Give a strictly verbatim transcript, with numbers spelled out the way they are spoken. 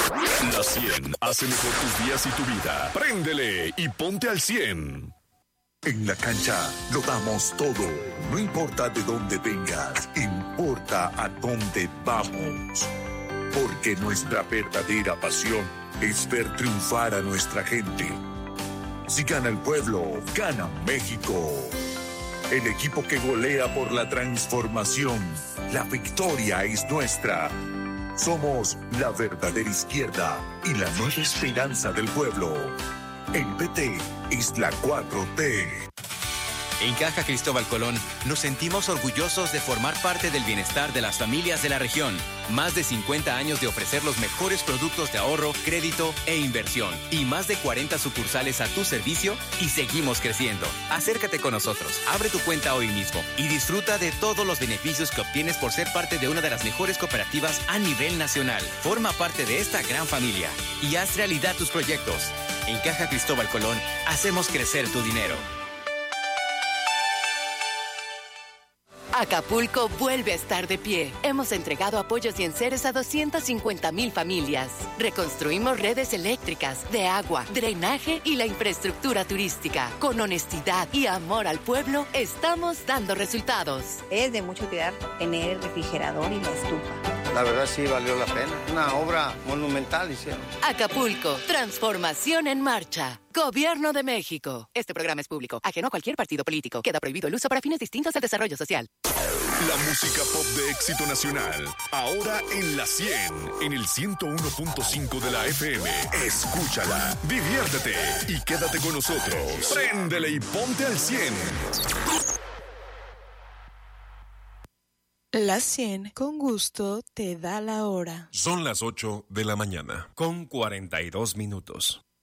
La cien hace mejor tus días y tu vida. Préndele y ponte al cien. En la cancha lo damos todo. No importa de dónde vengas, importa a dónde vamos. Porque nuestra verdadera pasión es ver triunfar a nuestra gente. Si gana el pueblo, gana México. El equipo que golea por la transformación. La victoria es nuestra. Somos la verdadera izquierda y la nueva esperanza del pueblo. El P T es la cuatro T. En Caja Cristóbal Colón nos sentimos orgullosos de formar parte del bienestar de las familias de la región. Más de cincuenta años de ofrecer los mejores productos de ahorro, crédito e inversión. Y más de cuarenta sucursales a tu servicio y seguimos creciendo. Acércate con nosotros, abre tu cuenta hoy mismo y disfruta de todos los beneficios que obtienes por ser parte de una de las mejores cooperativas a nivel nacional. Forma parte de esta gran familia y haz realidad tus proyectos. En Caja Cristóbal Colón hacemos crecer tu dinero. Acapulco vuelve a estar de pie. Hemos entregado apoyos y enseres a doscientas cincuenta mil familias. Reconstruimos redes eléctricas, de agua, drenaje y la infraestructura turística. Con honestidad y amor al pueblo, estamos dando resultados. Es de mucha utilidad tener el refrigerador y la estufa. La verdad sí valió la pena. Una obra monumental hicieron. Acapulco, transformación en marcha. Gobierno de México. Este programa es público, ajeno a cualquier partido político. Queda prohibido el uso para fines distintos del desarrollo social. La música pop de éxito nacional. Ahora en la cien, en el ciento uno punto cinco de la F M. Escúchala, diviértete y quédate con nosotros. Préndele y ponte al cien. La cien, con gusto, te da la hora. Son las ocho de la mañana, con cuarenta y dos minutos.